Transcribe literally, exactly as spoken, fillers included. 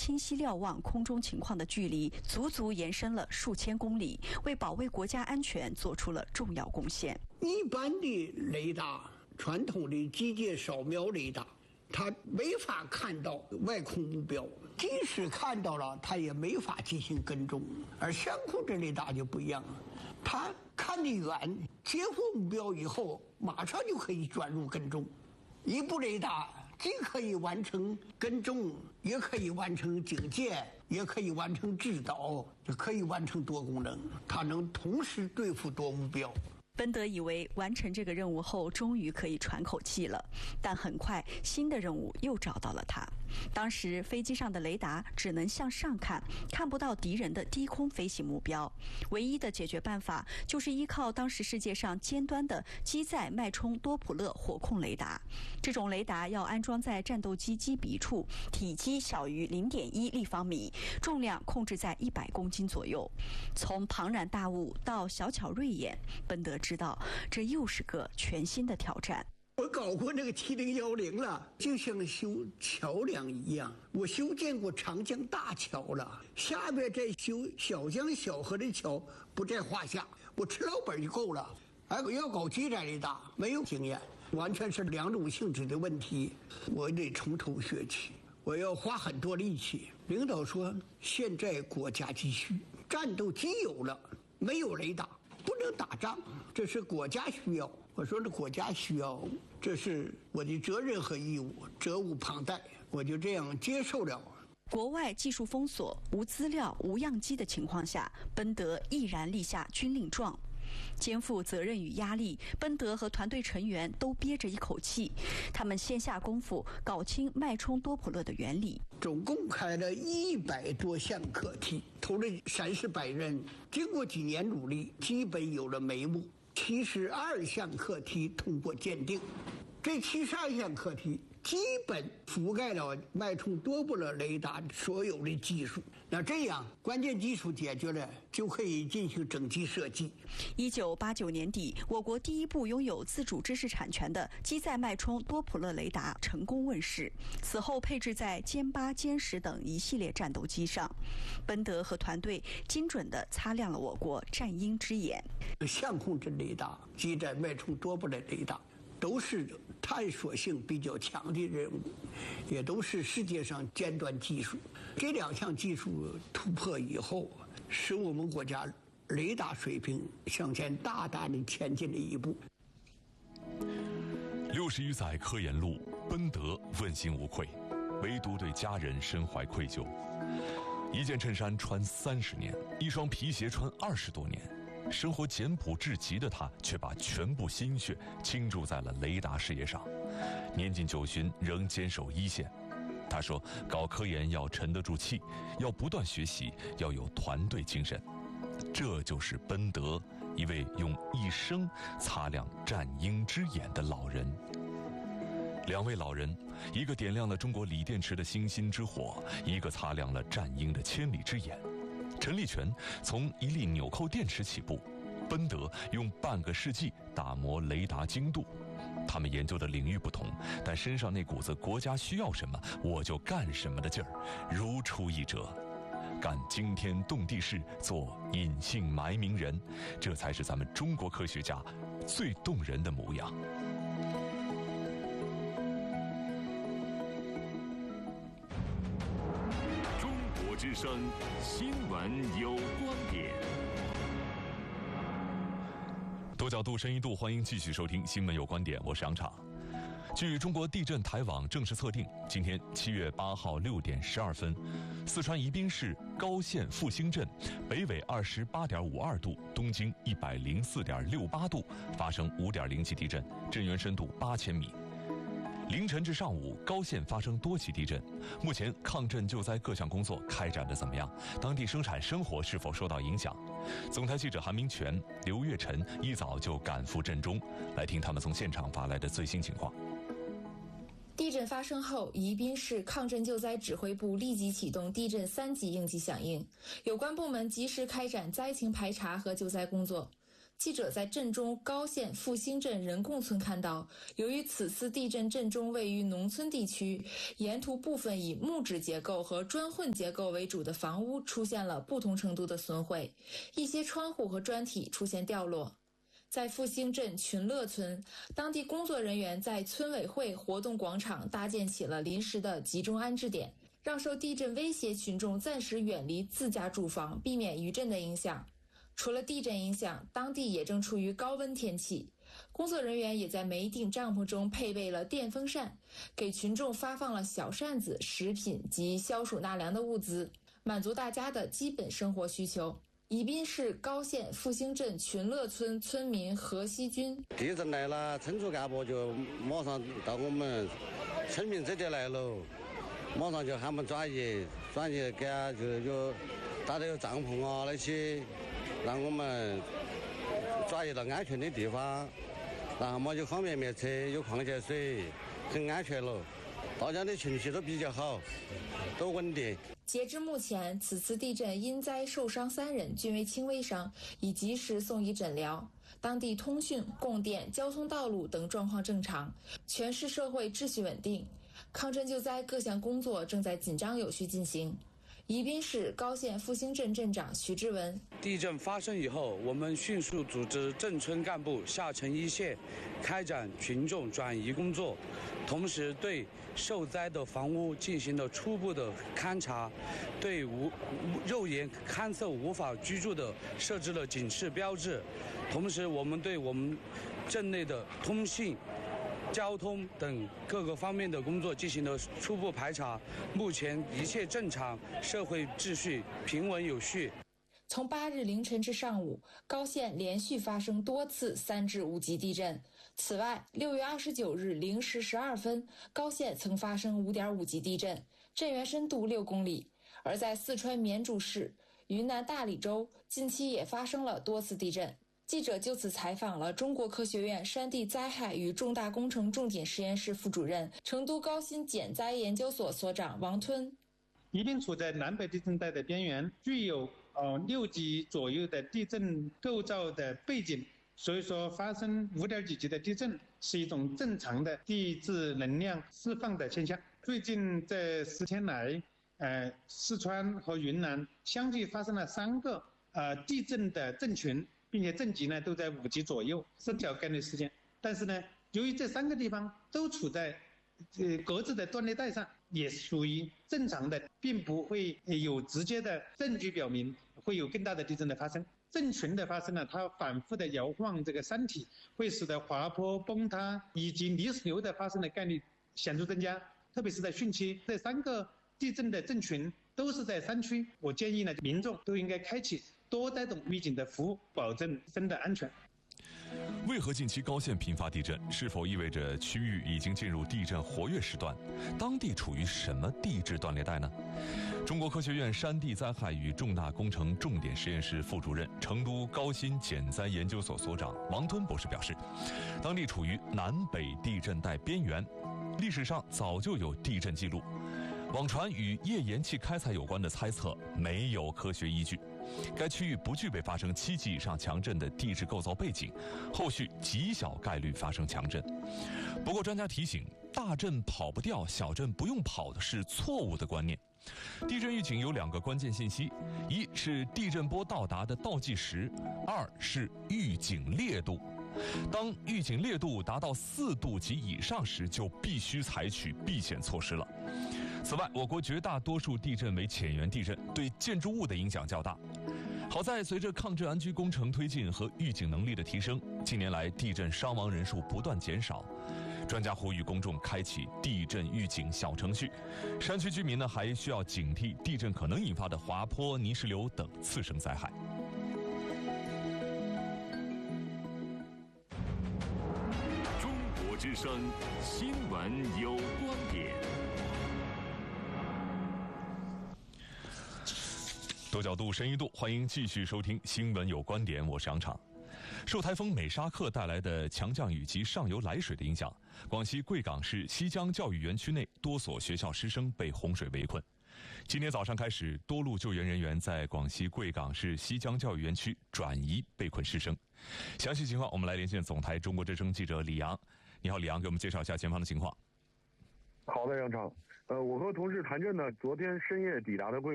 清晰瞭望空中情况的距离足足延伸了数千公里，为保卫国家安全做出了重要贡献。 一般的雷达，传统的机械扫描雷达，它没法看到外空目标，即使看到了，它也没法进行跟踪。而相控阵雷达就不一样了，它看得远，接获目标以后，马上就可以转入跟踪。一部雷达既可以完成跟踪，也可以完成警戒，也可以完成制导，也可以完成多功能，它能同时对付多目标。 奔德以为完成这个任务后，终于可以喘口气了，但很快新的任务又找到了他。当时飞机上的雷达只能向上看，看不到敌人的低空飞行目标。唯一的解决办法就是依靠当时世界上尖端的机载脉冲多普勒火控雷达。这种雷达要安装在战斗机机鼻处，体积小于 零点一立方米，重量控制在一百公斤左右。从庞然大物到小巧锐眼，奔德知道这又是个全新的挑战。 我搞过那个七零一零了，就像修桥梁一样。我修建过长江大桥了，下面再修小江小河的桥不在话下，我吃老本就够了。哎，我要搞机载雷达，没有经验，完全是两种性质的问题，我得从头学起，我要花很多力气。领导说，现在国家急需，战斗机有了，没有雷达不能打仗，这是国家需要。我说这国家需要，这是我的责任和义务，责无旁贷。我就这样接受了。 国外技术封锁、无资料、无样机的情况下，奔德毅然立下军令状。肩负责任与压力，奔德和团队成员都憋着一口气。他们先下功夫搞清脉冲多普勒的原理。 总共开了一百多项课题，投了三四百人，经过几年努力，基本有了眉目。七十二项课题通过鉴定，这七十二项课题基本覆盖了脉冲多普勒雷达所有的技术。那这样关键技术解决了，就可以进行整机设计。 一九八九年底，我国第一部拥有自主知识产权的机载脉冲多普勒雷达成功问世，此后配置在歼八、歼十等一系列战斗机上。奔德和团队精准地擦亮了我国战鹰之眼。 相控阵雷达、机载脉冲多普勒雷达都是探索性比较强的任务，也都是世界上尖端技术。这两项技术突破以后，使我们国家雷达水平向前大大的前进了一步。 六十余载科研路，奔德问心无愧，唯独对家人深怀愧疚。一件衬衫穿三十年，一双皮鞋穿二十多年。生活简朴至极的他，却把全部心血倾注在了雷达事业上。年近九旬，仍坚守一线。他说，搞科研要沉得住气，要不断学习，要有团队精神。这就是奔德，一位用一生擦亮战鹰之眼的老人。两位老人，一个点亮了中国锂电池的星星之火，一个擦亮了战鹰的千里之眼。陈立全从一粒纽扣电池起步，奔德用半个世纪打磨雷达精度。他们研究的领域不同，但身上那股子国家需要什么我就干什么的劲儿如出一辙。干惊天动地事，做隐姓埋名人，这才是咱们中国科学家最动人的模样。 中国之声新闻有观点。 多角度、深一度，欢迎继续收听《新闻有观点》，我是杨昶。据中国地震台网正式测定，今天七月八号六点十二分，四川宜宾市高县复兴镇北纬二十八点五二度，东经一百零四点六八度发生五点零级地震，震源深度八千米。凌晨至上午，高县发生多起地震。目前抗震救灾各项工作开展得怎么样？当地生产生活是否受到影响？总台记者韩明全、刘月晨一早就赶赴震中，来听他们从现场发来的最新情况。 地震发生后，宜宾市抗震救灾指挥部立即启动地震三级应急响应，有关部门及时开展灾情排查和救灾工作。 记者在镇中高县复兴镇人贡村看到，由于此次地震震中位于农村地区，沿途部分以木质结构和砖混结构为主的房屋出现了不同程度的损毁，一些窗户和砖体出现掉落。在复兴镇群乐村，当地工作人员在村委会活动广场搭建起了临时的集中安置点，让受地震威胁群众暂时远离自家住房，避免余震的影响。除了地震影响，当地也正处于高温天气，工作人员也在每顶帐篷中配备了电风扇，给群众发放了小扇子、食品及消暑纳凉的物资，满足大家的基本生活需求。宜宾市高县复兴镇群乐村村民何锡军： 地震来了，村组干部就马上到我们村民这里来了，马上就喊我们转移，转移给啊就有搭的有帐篷啊那些，让我们转移到安全的地方，然后嘛有方便面吃，有矿泉水，很安全了。大家的情绪都比较好，都稳定。 截至目前，此次地震因灾受伤三人，均为轻微伤，已及时送医诊疗。当地通讯、供电、交通道路等状况正常，全市社会秩序稳定。抗震救灾各项工作正在紧张有序进行。宜宾市高县复兴镇镇长徐志文： 地震发生以后，我们迅速组织镇村干部下沉一线，开展群众转移工作，同时对受灾的房屋进行了初步的勘查，对无肉眼勘测无法居住的设置了警示标志，同时我们对我们镇内的通信、交通等各个方面的工作进行了初步排查，目前一切正常，社会秩序平稳有序。 从八日凌晨至上午，高县连续发生多次三至五级地震。此外，六月二十九日零时十二分，高县曾发生五点五级地震，震源深度六公里。而在四川绵竹市、云南大理州，近期也发生了多次地震。记者就此采访了中国科学院山地灾害与重大工程重点实验室副主任、成都高新减灾研究所所长王吞。 宜宾处在南北地震带的边缘，具有呃六级左右的地震构造的背景，所以说发生五点几级的地震是一种正常的地质能量释放的现象。最近这十天来，呃，四川和云南相继发生了三个呃地震的震群，并且震级呢都在五级左右，是小概率事件。但是呢，由于这三个地方都处在呃各自的断裂带上，也属于正常的，并不会有直接的证据表明会有更大的地震的发生。震群的发生呢，它反复的摇晃这个山体，会使得滑坡、崩塌以及泥石流的发生的概率显著增加。特别是在汛期，这三个地震的震群都是在山区，我建议呢，民众都应该开启多灾动预警的服务，保证生的安全。 为何近期高县频发地震？是否意味着区域已经进入地震活跃时段？当地处于什么地质断裂带呢？中国科学院山地灾害与重大工程重点实验室副主任、成都高新减灾研究所所长王吞博士表示，当地处于南北地震带边缘，历史上早就有地震记录。网传与页岩气开采有关的猜测没有科学依据，该区域不具备发生七级以上强震的地质构造背景，后续极小概率发生强震。不过专家提醒，大震跑不掉，小震不用跑的是错误的观念。地震预警有两个关键信息，一是地震波到达的倒计时，二是预警烈度。当预警烈度达到四度及以上时，就必须采取避险措施了。此外，我国绝大多数地震为浅源地震，对建筑物的影响较大。好在随着抗震安居工程推进和预警能力的提升，近年来地震伤亡人数不断减少。专家呼吁公众开启地震预警小程序，山区居民呢还需要警惕地震可能引发的滑坡、泥石流等次生灾害。 中国之声新闻有观点。 多角度、深一度，欢迎继续收听《新闻有观点》，我是杨昶。受台风美沙克带来的强降雨及上游来水的影响，广西贵港市西江教育园区内多所学校师生被洪水围困。 今天早上开始，多路救援人员在广西贵港市西江教育园区转移被困师生。详细情况，我们来连线总台中国之声记者李阳。你好，李阳，给我们介绍一下前方的情况。 好的，杨畅。呃，我和同事谭震呢，昨天深夜抵达的贵